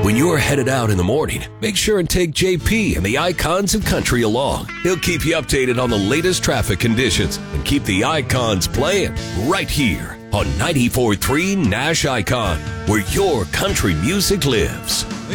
When you're headed out in the morning, make sure and take JP and the Icons of Country along. He'll keep you updated on the latest traffic conditions and keep the Icons playing right here on 94.3 Nash Icon, where your country music lives.